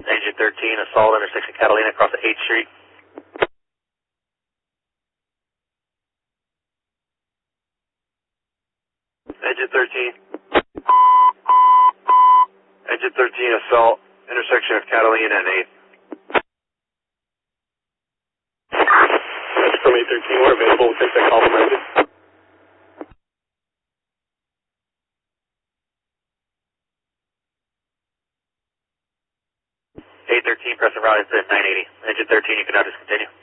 Engine 13, assault intersection Catalina across the 8th Street. Engine 13. Engine 13, assault intersection of Catalina and 8th. That's from 813, we're available, we'll take that call from engine. 813, pressing route into 980. Engine 13, you can now discontinue.